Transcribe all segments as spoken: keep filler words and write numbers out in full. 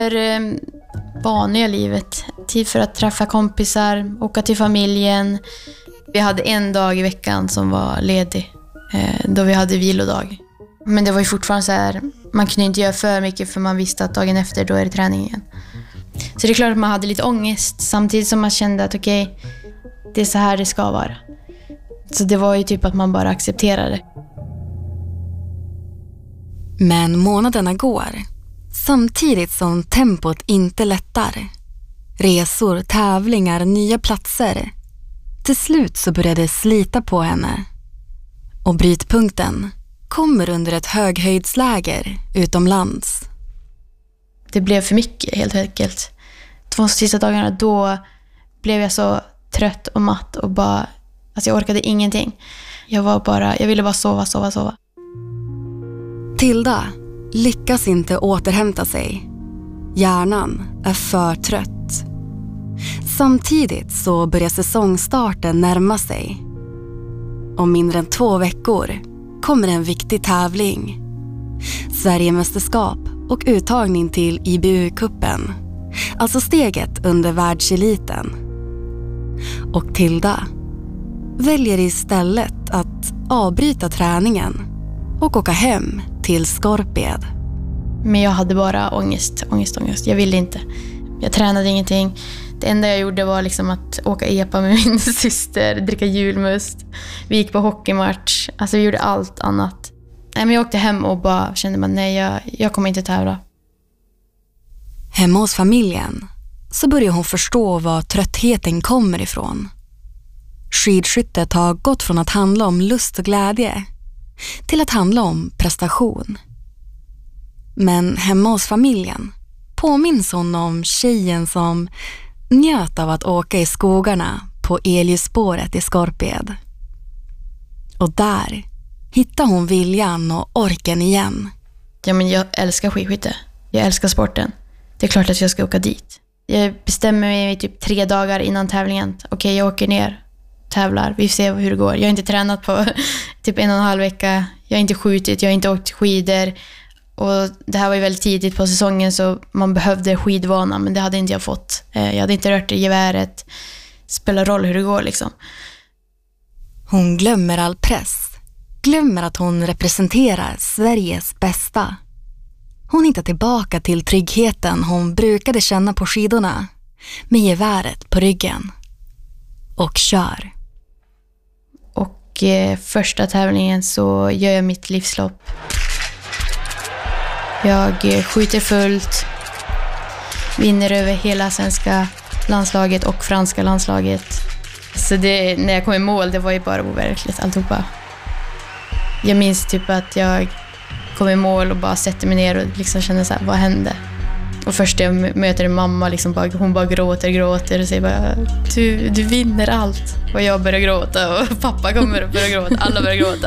Det vanliga livet. Tid för att träffa kompisar, åka till familjen. Vi hade en dag i veckan som var ledig. Då vi hade vilodag. Men det var ju fortfarande så här, man kunde inte göra för mycket för man visste att dagen efter då är det träning igen. Så det är klart att man hade lite ångest samtidigt som man kände att okej, okay, det är så här det ska vara. Så det var ju typ att man bara accepterade. Men månaderna går. Samtidigt som tempot inte lättar. Resor, tävlingar, nya platser. Till slut så började det slita på henne. Och brytpunkten kommer under ett höghöjdsläger utomlands. Det blev för mycket helt enkelt. De sista dagarna då blev jag så trött och matt och bara, alltså jag orkade ingenting. Jag var bara, jag ville bara sova, sova, sova. Tilda lyckas inte återhämta sig. Hjärnan är för trött. Samtidigt så börjar säsongstarten närma sig. Om mindre än två veckor kommer en viktig tävling. Sverigemästerskap och uttagning till I B U-kuppen. Alltså steget under världseliten. Och Tilda väljer istället att avbryta träningen och åka hem till Skorped. Men jag hade bara ångest, ångest, ångest. Jag ville inte. Jag tränade ingenting. Det enda jag gjorde var liksom att åka epa med min syster, dricka julmust. Vi gick på hockeymatch. Alltså vi gjorde allt annat. Nej, men jag åkte hem och bara kände man nej, jag, jag kommer inte tävla. Hemma hos familjen så börjar hon förstå var tröttheten kommer ifrån. Skidskyttet har gått från att handla om lust och glädje till att handla om prestation. Men hemma hos familjen påminns hon om tjejen som njöt av att åka i skogarna på elljusspåret i Skorped. Och där hittar hon viljan och orken igen. Ja, men jag älskar skidskytte. Jag älskar sporten. Det är klart att jag ska åka dit. Jag bestämmer mig typ tre dagar innan tävlingen. Okej, okay, jag åker ner, tävlar. Vi ser hur det går. Jag har inte tränat på typ en och en halv vecka. Jag har inte skjutit, jag har inte åkt skidor. Och det här var ju väldigt tidigt på säsongen så man behövde skidvana, men det hade inte jag fått. Jag hade inte rört i geväret. Spelar roll hur det går liksom. Hon glömmer all press. Glömmer att hon representerar Sveriges bästa. Hon hittar tillbaka till tryggheten hon brukade känna på skidorna. Med geväret på ryggen. Och kör. Och eh, första tävlingen så gör jag mitt livslopp. Jag eh, skjuter fullt. Vinner över hela svenska landslaget och franska landslaget. Så det, när jag kom i mål, det var ju bara overkligt alltihopa. Jag minns typ att jag kom i mål och bara sätter mig ner och liksom kände så här, vad hände? Och först jag möter en mamma, liksom bara, hon bara gråter, gråter och säger bara, du, du vinner allt. Och jag börjar gråta och pappa kommer och börjar gråta, alla börjar gråta.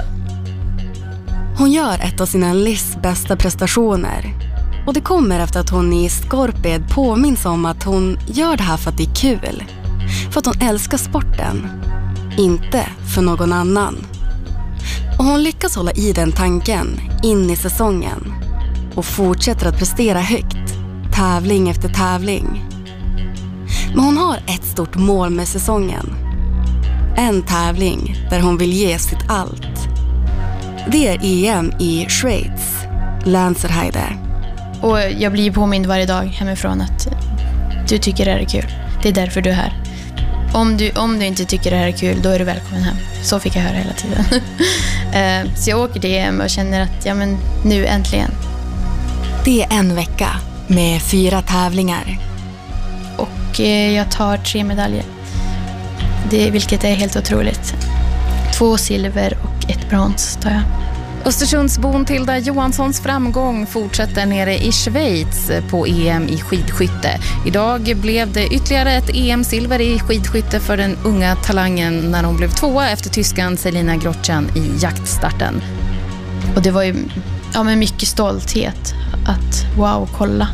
Hon gör ett av sina livs bästa prestationer. Och det kommer efter att hon i Skorped påminns om att hon gör det här för att det är kul. För att hon älskar sporten. Inte för någon annan. Och hon lyckas hålla i den tanken in i säsongen. Och fortsätter att prestera högt. Tävling efter tävling. Men hon har ett stort mål med säsongen. En tävling där hon vill ge sitt allt. Det är E M i Schweiz, Lenzerheide. Och jag blir påmind varje dag hemifrån att du tycker det här är kul. Det är därför du är här. Om du, om du inte tycker det här är kul, då är du välkommen hem. Så fick jag höra hela tiden. Så jag åker till E M och känner att ja, men nu äntligen. Det är en vecka med fyra tävlingar. Och jag tar tre medaljer. Det, vilket är helt otroligt. Två silver och ett brons tar jag. Östersundsbon Tilda Johanssons framgång fortsätter nere i Schweiz på E M i skidskytte. Idag blev det ytterligare ett E M-silver i skidskytte för den unga talangen när hon blev tvåa efter tyskan Selina Grotjan i jaktstarten. Och det var ju ja, men mycket stolthet att wow, kolla.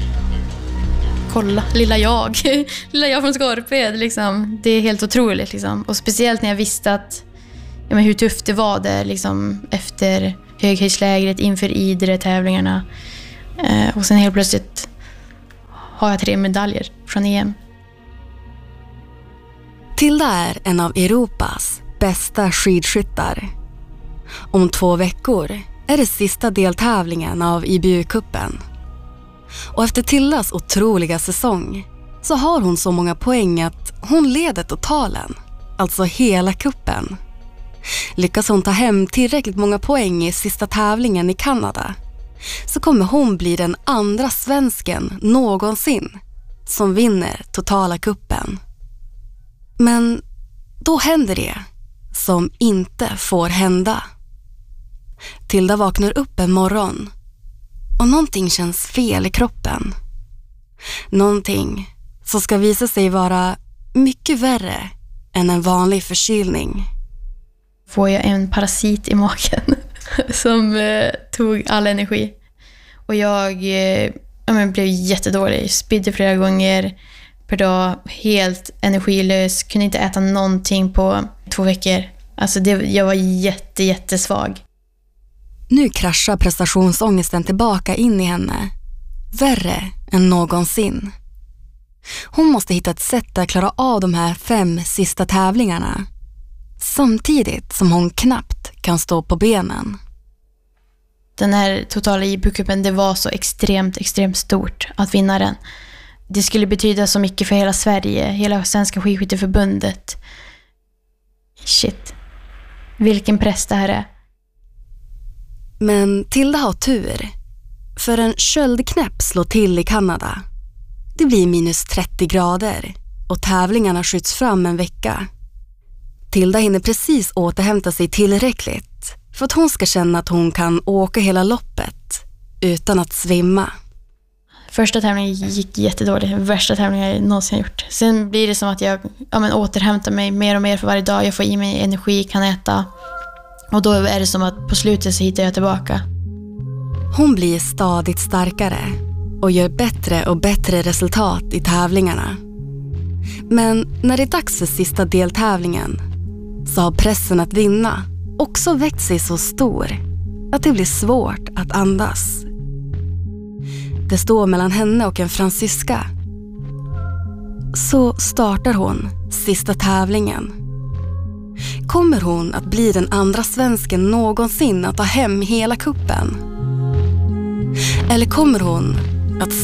Kolla, lilla jag. lilla jag från Skorped liksom. Det är helt otroligt liksom. Och speciellt när jag visste att ja, men hur tufft det var det liksom, efter höghöjdslägret inför Idre-tävlingarna. Eh, och sen helt plötsligt har jag tre medaljer från E M. Tilda är en av Europas bästa skidskyttar. Om två veckor är det sista deltävlingen av I B U-cupen. Och efter Tildas otroliga säsong så har hon så många poäng att hon leder totalen, alltså hela kuppen. Lyckas hon ta hem tillräckligt många poäng i sista tävlingen i Kanada så kommer hon bli den andra svensken någonsin som vinner totala kuppen. Men då händer det som inte får hända. Tilda vaknar upp en morgon och någonting känns fel i kroppen. Någonting som ska visa sig vara mycket värre än en vanlig förkylning. Får jag en parasit i magen som eh, tog all energi. Och jag eh, ja, men blev jättedålig. Spydde flera gånger per dag. Helt energilös. Kunde inte äta någonting på två veckor. Alltså det, jag var jätte, jättesvag. Nu kraschar prestationsångesten tillbaka in i henne. Värre än någonsin. Hon måste hitta ett sätt att klara av de här fem sista tävlingarna. Samtidigt som hon knappt kan stå på benen. Den här totala I B U-cupen, det var så extremt, extremt stort att vinna den. Det skulle betyda så mycket för hela Sverige, hela Svenska skidskytteförbundet. Shit. Vilken press det här är. Men Tilda har tur. För en köldknäpp slår till i Kanada. Det blir minus trettio grader och tävlingarna skjuts fram en vecka. Tilda hinner precis återhämta sig tillräckligt för att hon ska känna att hon kan åka hela loppet utan att svimma. Första tävlingen gick jättedåligt. Värsta tävlingen jag någonsin gjort. Sen blir det som att jag ja, men återhämtar mig mer och mer för varje dag. Jag får i mig energi, kan äta. Och då är det som att på slutet så hittar jag tillbaka. Hon blir stadigt starkare och gör bättre och bättre resultat i tävlingarna. Men när det är dags för sista deltävlingen så har pressen att vinna också växt sig så stor att det blir svårt att andas. Det står mellan henne och en fransyska. Så startar hon sista tävlingen. Kommer hon att bli den andra svensken någonsin att ta hem hela kuppen? Eller kommer hon att